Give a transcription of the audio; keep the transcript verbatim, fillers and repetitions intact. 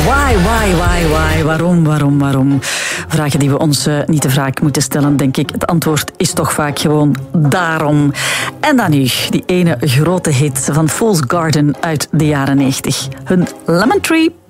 Why, why, why, why? Waarom, waarom, waarom? Vragen die we ons uh, niet de vraag moeten stellen, denk ik. Het antwoord is toch vaak gewoon daarom. En dan nu, die ene grote hit van Fool's Garden uit de jaren negentig. Hun Lemon Tree